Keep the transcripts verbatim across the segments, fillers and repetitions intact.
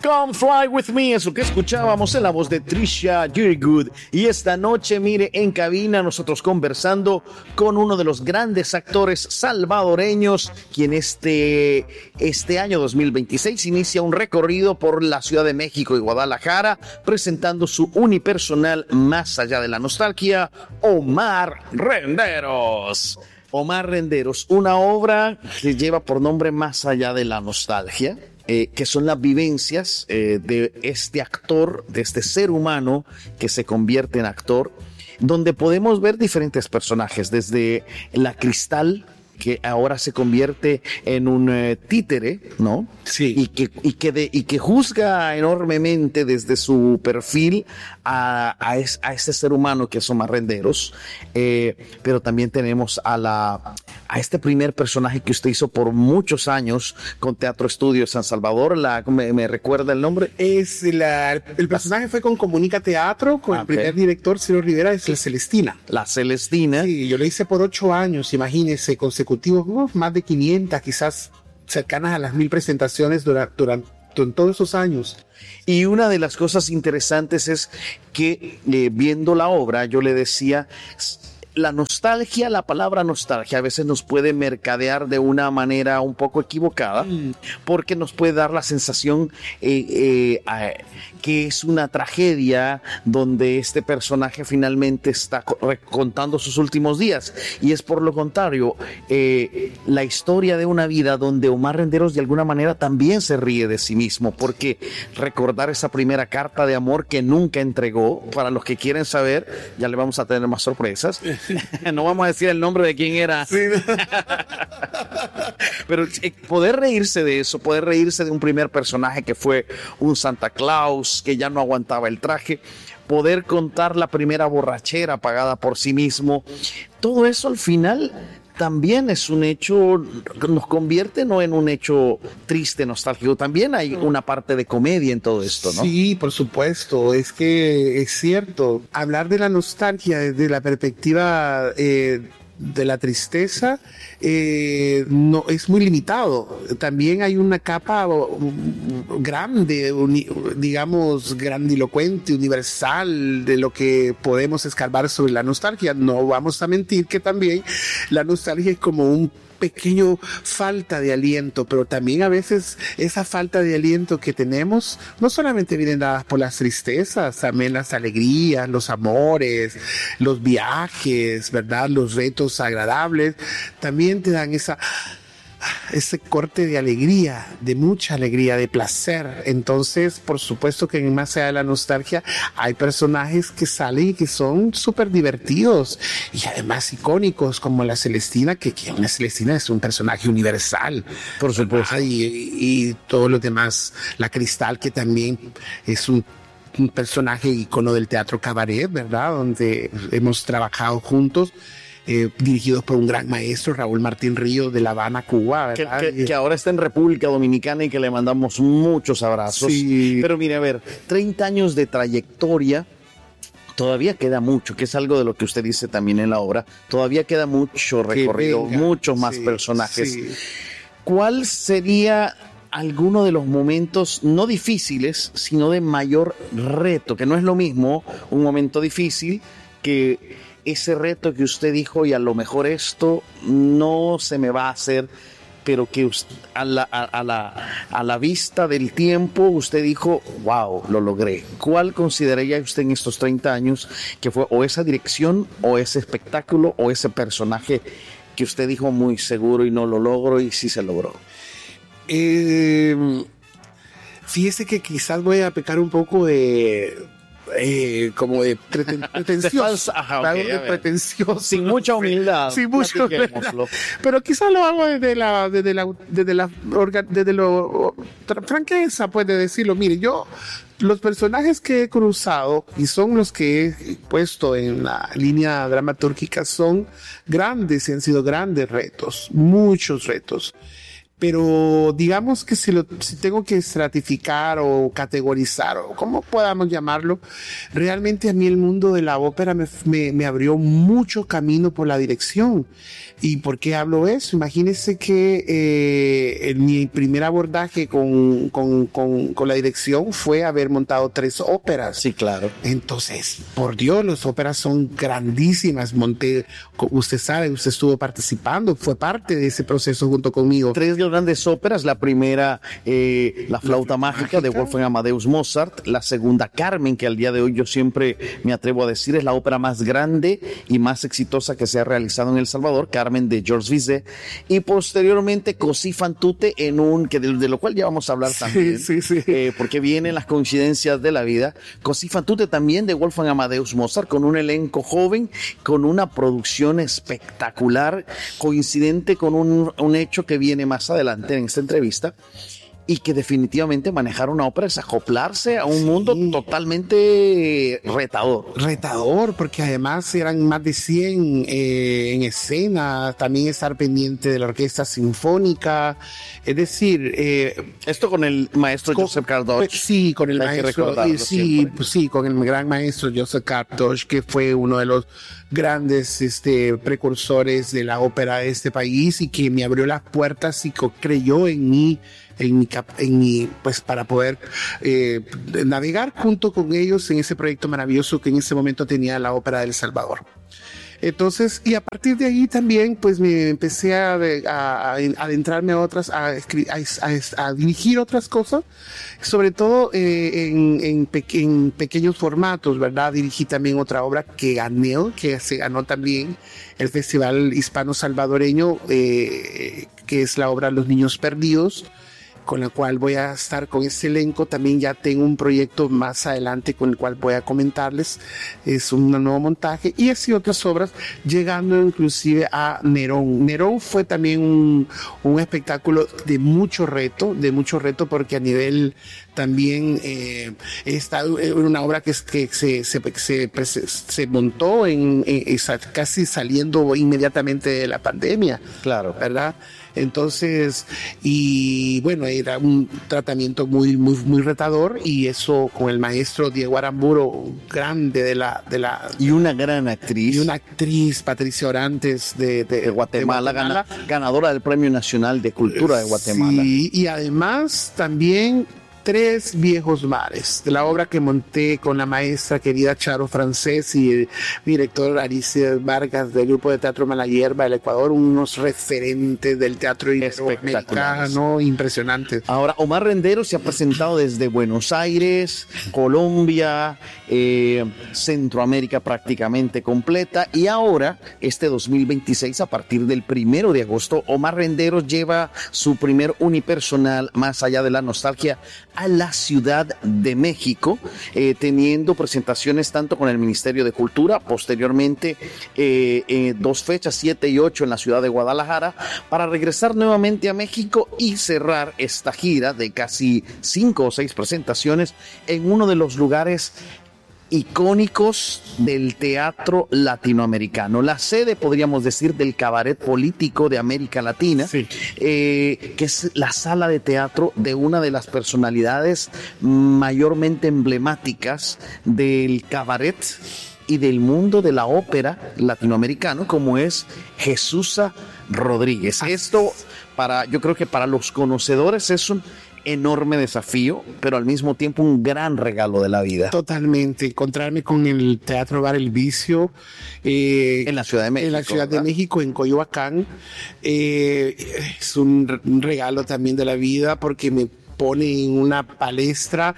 Come Fly With Me, eso que escuchábamos en la voz de Trisha Yearwood. Y esta noche, mire, en cabina nosotros conversando con uno de los grandes actores salvadoreños, quien este, este año dos mil veintiséis inicia un recorrido por la Ciudad de México y Guadalajara, presentando su unipersonal Más Allá de la Nostalgia, Omar Renderos. Omar Renderos, una obra que lleva por nombre Más Allá de la Nostalgia, eh, que son las vivencias eh, de este actor, de este ser humano que se convierte en actor, donde podemos ver diferentes personajes, desde la Cristal, que ahora se convierte en un eh, títere, ¿no? Sí. Y que, y, que de, y que juzga enormemente desde su perfil a, a, es, a este ser humano que es Omar Renderos. Eh, pero también tenemos a, la, a este primer personaje que usted hizo por muchos años con Teatro Estudio San Salvador. La, ¿me, me recuerda el nombre? Es la, el personaje fue con Comunica Teatro, con Ah, el primer okay. director, Ciro Rivera, es la Celestina. La Celestina. Sí, yo lo hice por ocho años, imagínese, consecutivos, uh, más de quinientas, quizás cercanas a las mil presentaciones durante, durante, durante todos esos años. Y una de las cosas interesantes es que eh, viendo la obra, yo le decía, la nostalgia, la palabra nostalgia a veces nos puede mercadear de una manera un poco equivocada, mm. porque nos puede dar la sensación eh, eh, eh, que es una tragedia donde este personaje finalmente está contando sus últimos días, y es por lo contrario, eh, la historia de una vida donde Omar Renderos de alguna manera también se ríe de sí mismo, porque recordar esa primera carta de amor que nunca entregó, para los que quieren saber, ya le vamos a tener más sorpresas. No vamos a decir el nombre de quién era. Sí. Pero eh, poder reírse de eso, poder reírse de un primer personaje que fue un Santa Claus, que ya no aguantaba el traje, poder contar la primera borrachera pagada por sí mismo, todo eso al final también es un hecho, nos convierte no en un hecho triste, nostálgico, también hay una parte de comedia en todo esto, ¿no? Sí, por supuesto, es que es cierto, hablar de la nostalgia desde la perspectiva eh, de la tristeza eh, no es muy limitado. También hay una capa grande, uni, digamos grandilocuente, universal de lo que podemos escarbar sobre la nostalgia. No vamos a mentir que también la nostalgia es como un pequeño falta de aliento, pero también a veces esa falta de aliento que tenemos no solamente vienen dadas por las tristezas, también las alegrías, los amores, los viajes, ¿verdad? Los retos agradables, también te dan esa ese corte de alegría, de mucha alegría, de placer. Entonces, por supuesto que en Más Allá de la Nostalgia hay personajes que salen y que son súper divertidos y además icónicos, como la Celestina, que, que una Celestina es un personaje universal, por supuesto, y, y todos los demás, la Cristal, que también es un un personaje icono del teatro cabaret, ¿verdad? Donde hemos trabajado juntos. Eh, dirigidos por un gran maestro, Raúl Martín Ríos, de La Habana, Cuba, ¿verdad? Que, que, que ahora está en República Dominicana y que le mandamos muchos abrazos. Sí. Pero mire, a ver, treinta años de trayectoria, todavía queda mucho, que es algo de lo que usted dice también en la obra, todavía queda mucho recorrido, muchos más sí, personajes. Sí. ¿Cuál sería alguno de los momentos no difíciles, sino de mayor reto? Que no es lo mismo un momento difícil que ese reto que usted dijo, y a lo mejor esto no se me va a hacer, pero que usted, a, la, a, a, la, a la vista del tiempo usted dijo, wow, lo logré. ¿Cuál consideraría usted en estos treinta años que fue o esa dirección, o ese espectáculo, o ese personaje que usted dijo muy seguro y no lo logro, y sí se logró? Eh, fíjese que quizás voy a pecar un poco de... Eh, como de preten- pretencioso, Ajá, okay, de pretencioso, sin mucha humildad, sin mucha humildad, pero quizás lo hago desde la desde la desde la desde lo franqueza, puede decirlo. Mire, yo los personajes que he cruzado y son los que he puesto en la línea dramatúrgica son grandes y han sido grandes retos, muchos retos. pero digamos que si, lo, si tengo que estratificar o categorizar, o como podamos llamarlo, realmente a mí el mundo de la ópera me, me, me abrió mucho camino por la dirección. ¿Y por qué hablo eso? Imagínense que eh, en mi primer abordaje con, con, con, con la dirección fue haber montado tres óperas. Sí, claro. Entonces, por Dios, las óperas son grandísimas. Monté, usted sabe, usted estuvo participando, fue parte de ese proceso junto conmigo. Tres grandes óperas. La primera, eh, La flauta mágica, mágica de Wolfgang Amadeus Mozart. La segunda, Carmen, que al día de hoy yo siempre me atrevo a decir es la ópera más grande y más exitosa que se ha realizado en El Salvador, Carmen de Georges Bizet, y posteriormente Così fan tutte, en un que de, de lo cual ya vamos a hablar también, sí, sí, sí. Eh, porque vienen las coincidencias de la vida. Così fan tutte también de Wolfgang Amadeus Mozart, con un elenco joven, con una producción espectacular, coincidente con un, un hecho que viene más adelante en esta entrevista, y que definitivamente manejar una ópera es acoplarse a un sí. mundo totalmente retador. Retador, porque además eran más de cien eh, en escena, también estar pendiente de la orquesta sinfónica, es decir... Eh, Esto con el maestro con, Joseph Kardosh. Sí, con el maestro, eh, sí, sí, con el gran maestro Joseph Kardosh, que fue uno de los grandes este, precursores de la ópera de este país y que me abrió las puertas y creyó en mí, en mi, en mi pues para poder eh, navegar junto con ellos en ese proyecto maravilloso que en ese momento tenía la Ópera del Salvador. Entonces, y a partir de ahí también, pues me empecé a, a, a adentrarme a otras, a, a, a dirigir otras cosas, sobre todo eh, en, en, peque, en pequeños formatos, ¿verdad? Dirigí también otra obra que gané, que se ganó también el Festival Hispano Salvadoreño, eh, que es la obra Los Niños Perdidos, con la cual voy a estar con este elenco. También ya tengo un proyecto más adelante con el cual voy a comentarles, es un nuevo montaje, y así otras obras, llegando inclusive a Nerón. Nerón fue también un, un espectáculo de mucho reto, de mucho reto porque a nivel también eh, está una obra que, que se, se, se, se, se montó en, en, casi saliendo inmediatamente de la pandemia, claro, ¿verdad? Entonces, y bueno, era un tratamiento muy, muy, muy retador, y eso con el maestro Diego Aramburo, grande de la, de la y una gran actriz, y una actriz, Patricia Orantes de, de, de, Guatemala, de Guatemala, gana, ganadora del Premio Nacional de Cultura de Guatemala. Sí, y además también Tres viejos mares, de la obra que monté con la maestra querida Charo Francés y el director Aristides Vargas del grupo de teatro Malayerba del Ecuador, unos referentes del teatro iberoamericano impresionantes. Ahora, Omar Renderos se ha presentado desde Buenos Aires, Colombia, eh, Centroamérica prácticamente completa, y ahora, este dos mil veintiséis, a partir del primero de agosto, Omar Renderos lleva su primer unipersonal, Más allá de la nostalgia, a la Ciudad de México, eh, teniendo presentaciones tanto con el Ministerio de Cultura, posteriormente eh, eh, dos fechas, siete y ocho en la ciudad de Guadalajara, para regresar nuevamente a México y cerrar esta gira de casi cinco o seis presentaciones en uno de los lugares icónicos del teatro latinoamericano, la sede, podríamos decir, del cabaret político de América Latina, sí. eh, que es la sala de teatro de una de las personalidades mayormente emblemáticas del cabaret y del mundo de la ópera latinoamericano, como es Jesusa Rodríguez. Esto, para, yo creo que para los conocedores es un enorme desafío, pero al mismo tiempo un gran regalo de la vida. Totalmente, encontrarme con el Teatro Bar El Vicio eh, en la Ciudad de México, en la Ciudad ¿verdad? de México, en Coyoacán, eh, es un, un regalo también de la vida, porque me pone en una palestra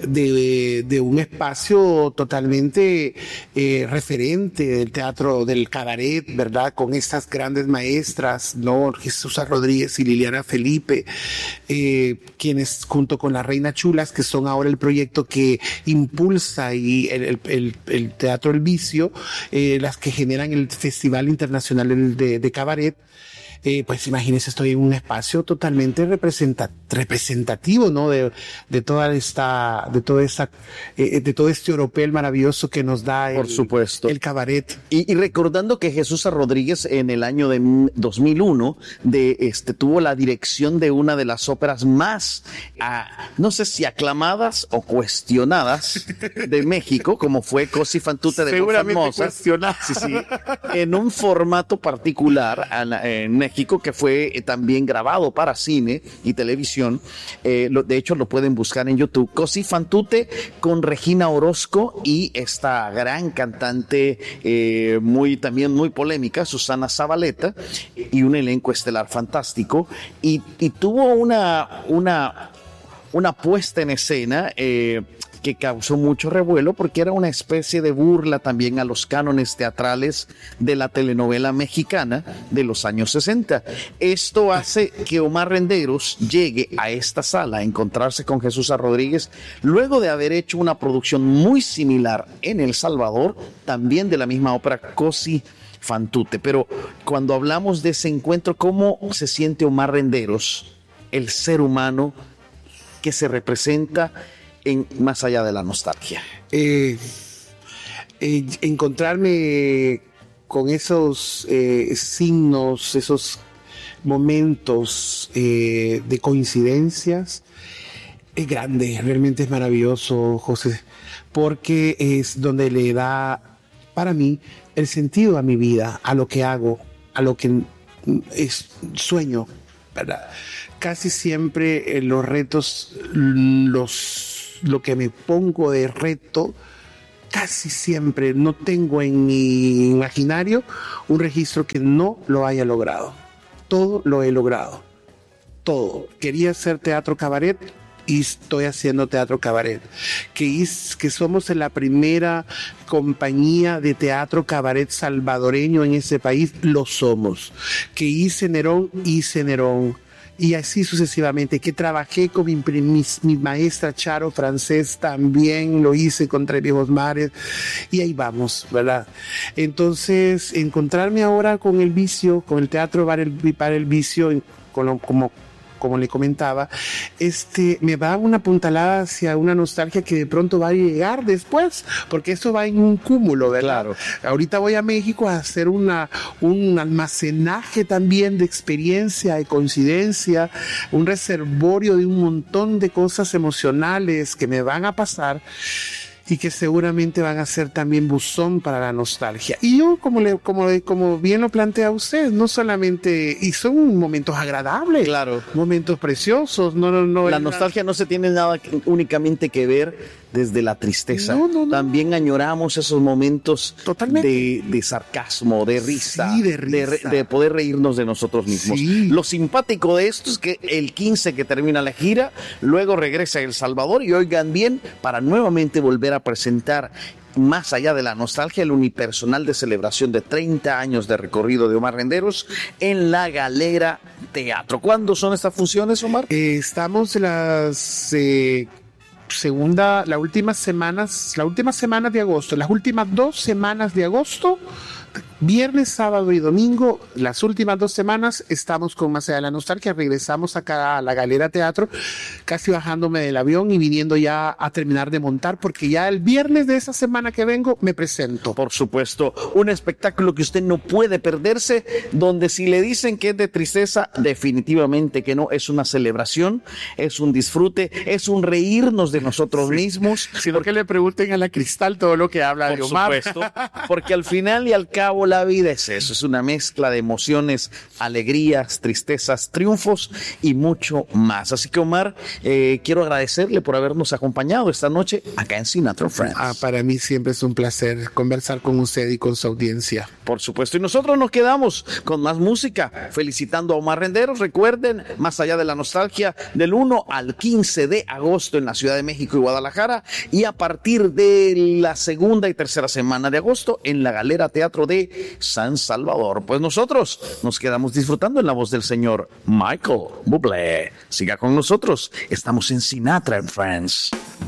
de, de un espacio totalmente eh, referente del teatro, del cabaret, ¿verdad? Con estas grandes maestras, ¿no? Jesusa Rodríguez y Liliana Felipe, eh, quienes junto con la Reina Chulas, que son ahora el proyecto que impulsa y el, el, el, el Teatro El Vicio, eh, las que generan el Festival Internacional de, de Cabaret. eh, pues imagínense, estoy en un espacio totalmente representa- representativo, ¿no? De, de toda esta, de toda esta, eh, de todo este oropel maravilloso que nos da el, Por supuesto. el cabaret. Y, y recordando que Jesús Rodríguez en el año de dos mil uno de, este, tuvo la dirección de una de las óperas más, ah, no sé si aclamadas o cuestionadas de México, como fue Cosi fan tutte de Seguramente Wolfgang Mozart. cuestionada. Sí, sí, en un formato particular en, en México que fue eh, también grabado para cine y televisión. Eh, lo, de hecho, lo pueden buscar en YouTube. Cosi fan tutte con Regina Orozco y esta gran cantante eh, muy también muy polémica, Susana Zabaleta, y un elenco estelar fantástico. Y, y tuvo una, una, una puesta en escena eh, que causó mucho revuelo porque era una especie de burla también a los cánones teatrales de la telenovela mexicana de los años sesenta. Esto hace que Omar Renderos llegue a esta sala a encontrarse con Jesús Rodríguez luego de haber hecho una producción muy similar en El Salvador, también de la misma ópera Cosi fan tutte. Pero cuando hablamos de ese encuentro, ¿cómo se siente Omar Renderos, el ser humano que se representa en Más allá de la nostalgia? Eh, eh, encontrarme con esos eh, signos, esos momentos eh, de coincidencias, es grande, realmente es maravilloso, José, porque es donde le da, para mí, el sentido a mi vida, a lo que hago, a lo que es sueño, ¿verdad? Casi siempre eh, los retos, los lo que me pongo de reto, casi siempre no tengo en mi imaginario un registro que no lo haya logrado. Todo lo he logrado. Todo. Quería hacer teatro cabaret y estoy haciendo teatro cabaret. Que, is, que somos la primera compañía de teatro cabaret salvadoreño en ese país, lo somos. Que hice Nerón, hice Nerón. Y así sucesivamente, que trabajé con mi, mi, mi maestra Charo francés, también lo hice con Tres Viejos Mares, y ahí vamos, ¿verdad? Entonces, encontrarme ahora con el vicio, con el teatro para el, para el vicio, con lo, como, como le comentaba, este, me va una puntalada hacia una nostalgia que de pronto va a llegar después, porque eso va en un cúmulo, ¿verdad? Claro. Ahorita voy a México a hacer una, un almacenaje también de experiencia, de coincidencia, un reservorio de un montón de cosas emocionales que me van a pasar y que seguramente van a ser también buzón para la nostalgia. Y yo, como le, como, como bien lo plantea usted, no solamente, y son momentos agradables, Claro. momentos preciosos, no, no, no. La nostalgia no se tiene nada que, únicamente que ver desde la tristeza. No, no, no. También añoramos esos momentos Totalmente. de, de sarcasmo, de risa, Sí, de risa. de, de poder reírnos de nosotros mismos. Sí. Lo simpático de esto es que el quince que termina la gira, luego regresa a El Salvador y oigan bien, para nuevamente volver a presentar Más allá de la nostalgia, el unipersonal de celebración de treinta años de recorrido de Omar Renderos en la Galera Teatro. ¿Cuándo son estas funciones, Omar? Eh, estamos en las eh, segunda, las últimas semanas, las últimas semanas de agosto, las últimas dos semanas de agosto, viernes, sábado y domingo, las últimas dos semanas estamos con Más allá de la nostalgia. Regresamos acá a la Galera Teatro, casi bajándome del avión y viniendo ya a terminar de montar, porque ya el viernes de esa semana que vengo me presento. Por supuesto, un espectáculo que usted no puede perderse, donde si le dicen que es de tristeza, definitivamente que no, es una celebración, es un disfrute, es un reírnos de nosotros sí. mismos. Sino que le pregunten a la Cristal todo lo que habla Por de Omar. supuesto, porque al final y al cabo la vida es eso, es una mezcla de emociones, alegrías, tristezas, triunfos y mucho más. Así que Omar, eh, quiero agradecerle por habernos acompañado esta noche acá en Sinatra Friends. Ah, para mí siempre es un placer conversar con usted y con su audiencia. Por supuesto, y nosotros nos quedamos con más música, felicitando a Omar Renderos. Recuerden, Más allá de la nostalgia, del uno al quince de agosto en la Ciudad de México y Guadalajara, y a partir de la segunda y tercera semana de agosto en la Galera Teatro de San Salvador. Pues nosotros nos quedamos disfrutando en la voz del señor Michael Bublé. Siga con nosotros, estamos en Sinatra and Friends.